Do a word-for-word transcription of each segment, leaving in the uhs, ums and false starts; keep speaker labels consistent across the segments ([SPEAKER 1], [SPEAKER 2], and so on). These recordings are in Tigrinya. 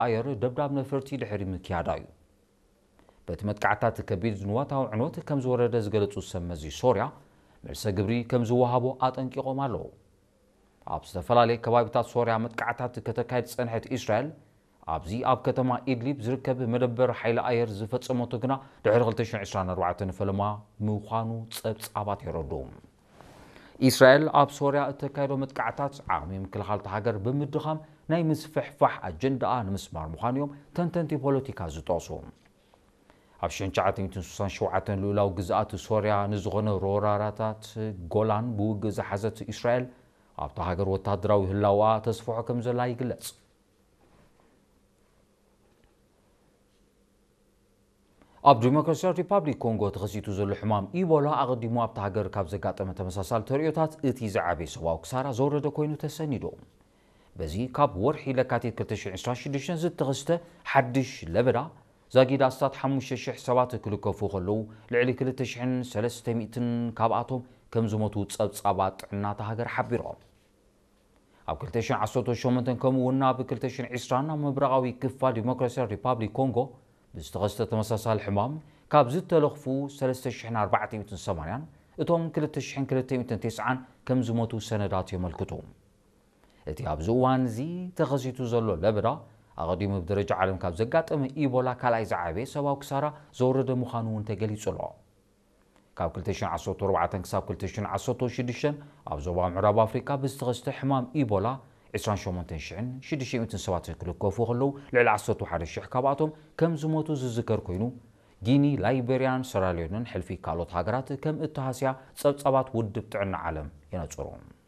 [SPEAKER 1] ኣየር ደብዳብ ነፈርቲ ድሕሪ ምክያድ እዩ በቲ መጥቃዕታት ከቢድ ንዋታዊ ዕኖት ከም ዝወረደ ዝገለጹ ሰመዚ ሶርያ መልሰ ግብሪ ከም ዝወሃቦ ኣጠንቂቖም ኣለዉ ኣብ ዝተፈላለየ ከባቢታት ሶርያ መጥቃዕታት ከተካይድ ጸንሐት እስራኤል ኣብዚ ኣብ ከተማ ኢድሊብ ዝርከብ መደበር ሓይሊ ኣየር ዝፈጸመቶ ግና ድሕሪ ክልተ ሽሕን ዒስራን ኣርባዕተ ፈለማ ምዃኑ ጸብጻባት የረዱ እስራኤል ኣብ ሶርያ እተካይዶ መጥቃዕታት ዓቕሚ ምክልኻል ሃገር ብምድኻም ናይ ምስፍሕፋሕ ኣጀንዳኣ ንምስማር ምዃኑ እዮም ተንተንቲ ፖለቲካ ዝጠቕሱ ኣብ ሽሕን ትሽዓተ ሚእትን ስሳን ሸውዓተ ልኡላዊ ግዝኣት ሶርያ ንዝኾነ ሮራራታት ጎላን ብውግእ ዝሓዘት እስራኤል ኣብታ ሃገር ወታደራዊ ህላውኣ ተስፍሖ ከም ዘላ ይግለጽ ኣብ ዲሞክራሲያዊት ሪፓብሊክ ኮንጎ ተኸሲቱ ዘሎ ሕማም ኢቦላ ኣቐዲሙ ኣብታ ሃገር ካብ ዘጋጠመ ተመሳሳሊ ተርእዮታት እቲ ዝዓበየ ሰብኣዊ ክሳራ ዘወረደ ኮይኑ ተሰኒዱ በዚ ካብ ወርሒ ለካቲት ክልተ ሽሕን ዒስራን ሽዱሽተ ዝተኸስተ ሓድሽ ለበዳ ዛጊዳ ስታት ሓሙሽተ ሽሕ ሰባት ክልከፉ ከለዉ ልዕሊ ክልተ ሽሕን ሰለስተ ሚእትን ካብኣቶም ከም ዝሞቱ ጸብጻባት ጥዕናታ ሃገር ሓቢሮም ኣብ ክልተ ሽሕን ዓሰርተ ሸሞንተ ከምኡ እውን ኣብ ክልተ ሽሕን ዒስራን ኣብ ምብራቓዊ ክፋል ዲሞክራሲያዊት ሪፓብሊክ ኮንጎ ብዝተኸስተ ተመሳሳሊ ሕማም ካብ ዝተለኽፉ ሰለስተ ሽሕን ኣርባዕተ ሚእትን ሰማንያን እቶም ክልተ ሽሕን ክልተ ሚእትን ትስዓን ከም ዝሞቱ ሰነዳት የመልክቱ እቲ ኣብዚ እዋን እዚ ተኸሲቱ ዘሎ ለበዳ ኣቐዲሙ ብደረጃ ዓለም ካብ ዘጋጠመ ኢቦላ ካልኣይ ዝዓበየ ሰብኣዊ ክሳራ ዘወረደ ምዃኑ እውን ተገሊጹ ኣሎ ካብ ክልተ ሽሕን ዓሰርተ ኣርባዕተ ክሳብ ክልተ ሽሕን ዓሰርተ ሽዱሽተ ኣብ ዞባ ምዕራብ ኣፍሪካ ብዝተኸስተ ሕማም ኢቦላ ዒስራን ሸሞንተ ሽሕን ሽዱሽተ ሚእትን ሰባት ክልከፉ ከለዉ ልዕሊ ዓሰርተ ሓደ ሽሕ ካብኣቶም ከም ዝሞቱ ዝዝከር ኮይኑ ጊኒ ላይቤርያን ሰራሊዮንን ሕልፊ ካልኦት ሃገራት ከም እተሃስያ ጸብጻባት ውድብ ጥዕና ዓለም የነጽሩ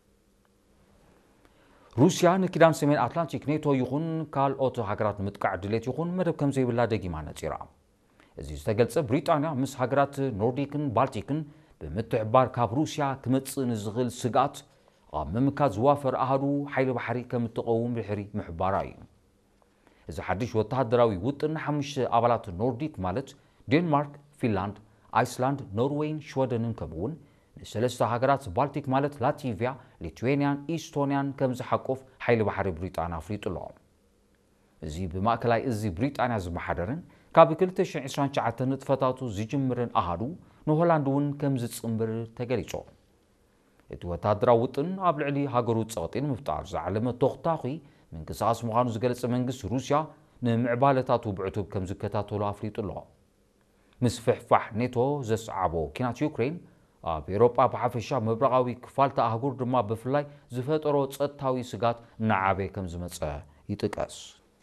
[SPEAKER 1] ሩስያ ንኪዳን ሰሜን ኣትላንቲክ ኔቶ ይኹን ካልኦት ሃገራት ምጥቃዕ ድሌት ይኹን መደብ ከም ዘይብላ ደጊማ ነጺራ እዚ ዝተገልጸ ብሪጣንያ ምስ ሃገራት ኖርዲክን ባልቲክን ብምትሕባር ካብ ሩስያ ክመጽእ ንዝኽእል ስጋት ኣብ ምምካት ዝዋፈር ኣሃዱ ሓይሊ ባሕሪ ከም እትቐውም ድሕሪ ምሕባራ እዩ እዚ ሓድሽ ወተሃደራዊ ውጥን ሓሙሽተ ኣባላት ኖርዲክ ማለት ዴንማርክ ፊንላንድ ኣይስላንድ ኖርዌይን ሽወደንን ከምኡውን ንሰለስተ ሃገራት ባልቲክ ማለት ላትቪያ ሊትዌንያን ኢስቶንያን ከም ዝሓቆፍ ሓይሊ ባሕሪ ብሪጣንያ ኣፍሊጡ ኣሎ እዚ ብማእከላይ እዚ ብሪጣንያ ዝመሓደርን ካብ ክልተ ሽሕን ዒስራን ትሽዓተ ንጥፈታቱ ዝጅምርን ኣሃዱ ንሆላንድ እውን ከም ዝጽምብር ተገሊጹ እቲ ወተሃደራዊ ውጥን ኣብ ልዕሊ ሃገሩ ጸቕጢ ንምፍጣር ዝዓለመ ተኽታኺ ምንቅስቓስ ምዃኑ ዝገለጸ መንግስቲ ሩስያ ንምዕባለታቱ ብዕቱብ ከም ዝከታተሎ ኣፍሊጡ ኣሎ ምስ ፍሕፋሕ ኔቶ ዘስዓቦ ኩናት ዩክሬን ኣብ ኤውሮጳ ብሓፈሻ ምብራቓዊ ክፋልቲ ኣህጉር ድማ ብፍላይ ዝፈጠሮ ጸጥታዊ ስጋት እናዓበየ ከም ዝመጸ ይጥቀስ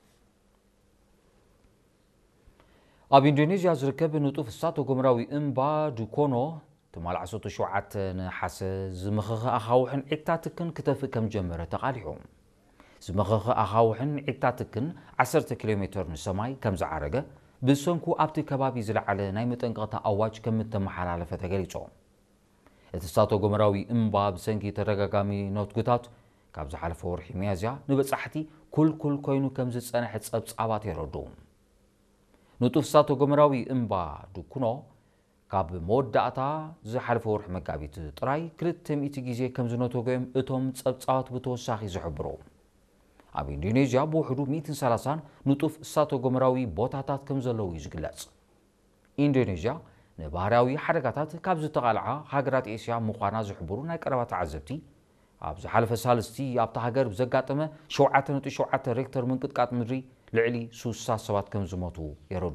[SPEAKER 1] ኣብ ኢንዶኔዥያ ዝርከብ ንጡፍ እሳተ ጎመራዊ እምባ ዱኮኖ ትማል ዓሰርተ ሸውዓተ ነሓሰ ዝመኸኸ ኣኻውሕን ዒታትክን ክተፍእ ከም ጀመረ ተቓሊዑ ዝመኸኸ ኣኻውሕን ዒታትክን ዓሰርተ ኪሎ ሜትር ንሰማይ ከም ዝዓረገ ብሰንኩ ኣብቲ ከባቢ ዝለዓለ ናይ መጠንቀቕታ ኣዋጅ ከም እተመሓላለፈ ተገሊጹ እቲ እሳተ ጎመራዊ እምባ ብሰንኪ ተደጋጋሚ ነትጉታት ካብ ዝሓለፈ ወርሒ ሚያዝያ ንበጻሕቲ ኩልኩል ኮይኑ ከም ዝጸንሐ ጸብጻባት የረዱ ንጡፍ እሳተ ጎመራዊ እምባ ዱኩኖ ካብ መወዳእታ ዝሓለፈ ወርሒ መጋቢት ጥራይ ክልተ ሚእቲ ግዜ ከም ዝነተጎዮም እቶም ጸብጻባት ብተወሳኺ ዝሕብሩ ኣብ ኢንዶኔዥያ ብውሕዱ ሚእትን ሰላሳን ንጡፍ እሳተ ጎመራዊ ቦታታት ከም ዘለዉ እዩ ዝግለጽ ኢንዶኔዥያ ንባህርያዊ ሓደጋታት ካብ ዝተቓልዓ ሃገራት ኤስያ ምዃና ዝሕብሩ ናይ ቀረባ ተዓዘብቲ ኣብ ዝሓለፈ ሳልስቲ ኣብታ ሃገር ብዘጋጠመ ሸውዓተ ነጥቢ ሸውዓተ ሬክተር ምንቅጥቃጥ ምድሪ ልዕሊ ስሳ ሰባት ከም ዝሞቱ የረዱ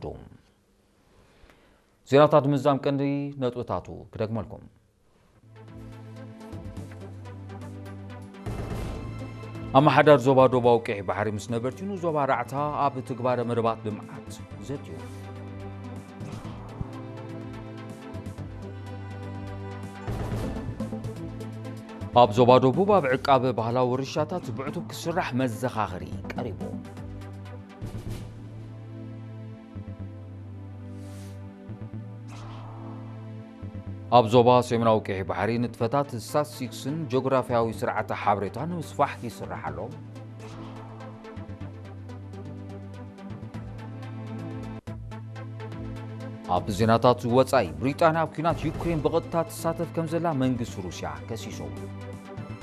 [SPEAKER 1] ዜናታት ምዛም ቀንዲ ነጥብታቱ ክደግመልኩም ኣማሓዳር ዞባ ዶባዊ ቅዒ ባሕሪ ምስ ነበርቲኑ ዞባ ራዕታ ኣብ ትግባረ መደባት ልምዓት ዘትዩ ኣብ ዞባ ደቡብ ኣብ ዕቃበ ባህላዊ ርሻታት ብዕቱብ ክስራሕ መዘኻኸሪ ቀሪቡ ኣብ ዞባ ሰሜናዊ ቅዒ ባሕሪ ንጥፈታት ስታትስቲክስን ጂኦግራፊያዊ ስርዓተ ሓበሬታን ንምስፋሕ ይስራሕ ኣሎ ኣብ ዜናታት ወጻኢ ብሪጣንያ ኣብ ኩናት ዩክሬን ብቐጥታ ትሳተፍ ከም ዘላ መንግስቲ ሩስያ ከሲሱ